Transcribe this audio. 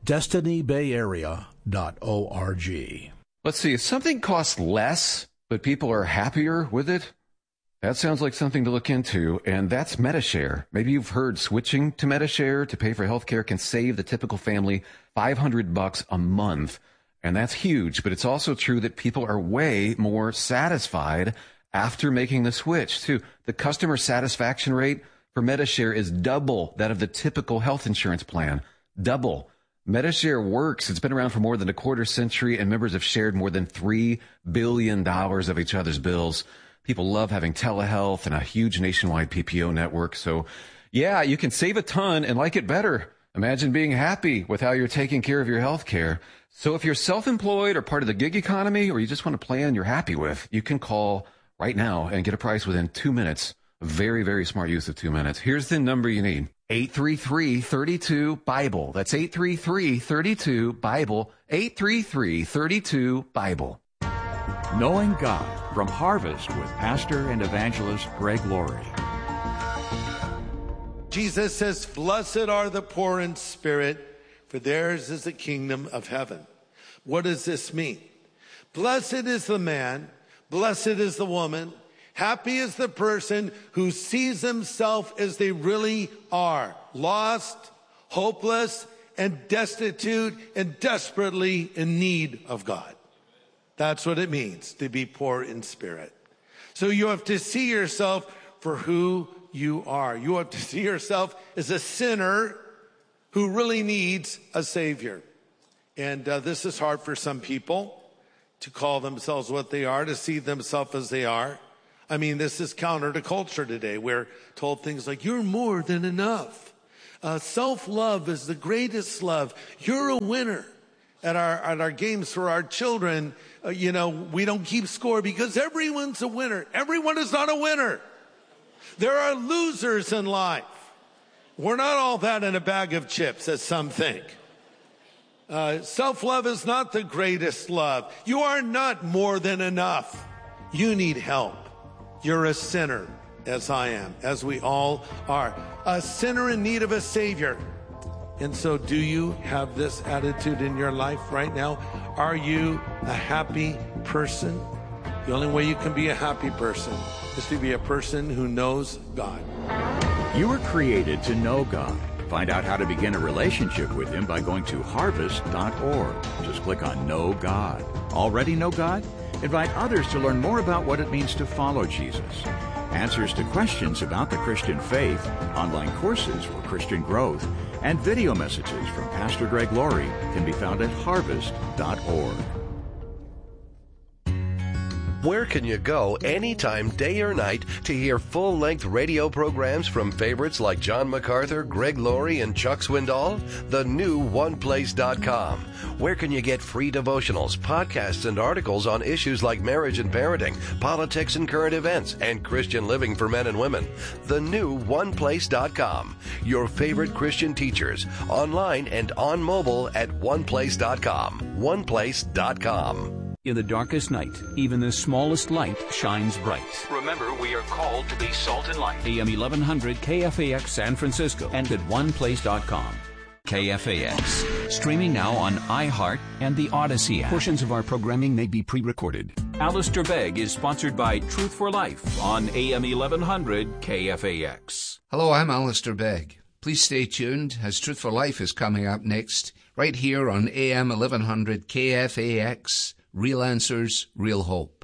destinybayarea.org. Let's see, if something costs less, but people are happier with it, that sounds like something to look into, and that's Medi-Share. Maybe you've heard switching to Medi-Share to pay for healthcare can save the typical family $500 a month, and that's huge. But it's also true that people are way more satisfied after making the switch, too. The customer satisfaction rate for Medi-Share is double that of the typical health insurance plan. Double. Medi-Share works. It's been around for more than a quarter century, and members have shared more than $3 billion of each other's bills. People love having telehealth and a huge nationwide PPO network. So, yeah, you can save a ton and like it better. Imagine being happy with how you're taking care of your health care. So if you're self-employed or part of the gig economy, or you just want a plan you're happy with, you can call right now and get a price within 2 minutes. Very, very smart use of 2 minutes. Here's the number you need. 833-32-BIBLE. That's 833-32-BIBLE. 833-32-BIBLE. Knowing God from Harvest with Pastor and Evangelist Greg Laurie. Jesus says, "Blessed are the poor in spirit, for theirs is the kingdom of heaven." What does this mean? Blessed is the man, blessed is the woman, happy is the person who sees himself as they really are, lost, hopeless, and destitute, and desperately in need of God. That's what it means to be poor in spirit. So you have to see yourself for who you are. You have to see yourself as a sinner who really needs a Savior. And this is hard for some people to call themselves what they are, to see themselves as they are. I mean, this is counter to culture today. We're told things like, you're more than enough. Self-love is the greatest love. You're a winner. At our games for our children, we don't keep score because everyone's a winner. Everyone is not a winner. There are losers in life. We're not all that in a bag of chips, as some think. Self-love is not the greatest love. You are not more than enough. You need help. You're a sinner, as I am, as we all are. A sinner in need of a Savior. And so do you have this attitude in your life right now? Are you a happy person? The only way you can be a happy person is to be a person who knows God. You were created to know God. Find out how to begin a relationship with Him by going to harvest.org. Just click on Know God. Already know God? Invite others to learn more about what it means to follow Jesus. Answers to questions about the Christian faith, online courses for Christian growth, and video messages from Pastor Greg Laurie can be found at harvest.org. Where can you go anytime, day or night, to hear full-length radio programs from favorites like John MacArthur, Greg Laurie, and Chuck Swindoll? The new OnePlace.com. Where can you get free devotionals, podcasts, and articles on issues like marriage and parenting, politics and current events, and Christian living for men and women? The new OnePlace.com. Your favorite Christian teachers, online and on mobile at OnePlace.com. OnePlace.com. In the darkest night, even the smallest light shines bright. Remember, we are called to be salt and light. AM 1100 KFAX San Francisco and at OnePlace.com. KFAX. Streaming now on iHeart and the Odyssey app. Portions of our programming may be pre-recorded. Alistair Begg is sponsored by Truth for Life on AM 1100 KFAX. Hello, I'm Alistair Begg. Please stay tuned as Truth for Life is coming up next, right here on AM 1100 KFAX. Real Answers, Real Hope.